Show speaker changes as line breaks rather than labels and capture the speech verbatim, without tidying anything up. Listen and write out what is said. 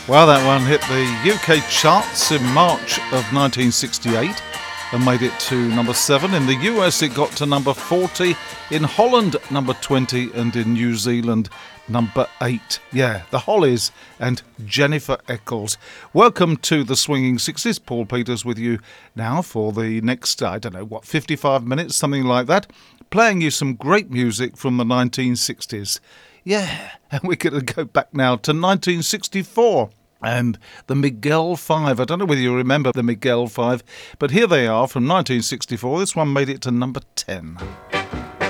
Well, that one hit the U K charts in March of nineteen sixty-eight and made it to number seven. In the U S it got to number forty, in Holland number twenty, and in New Zealand number eight. Yeah, the Hollies and Jennifer Eccles. Welcome to the Swinging Sixties. Paul Peters with you now for the next, I don't know, what, fifty-five minutes, something like that, playing you some great music from the nineteen sixties. Yeah, and we're going to go back now to nineteen sixty-four and the Miguel Five. I don't know whether you remember the Miguel Five, but here they are from nineteen sixty-four. This one made it to number ten.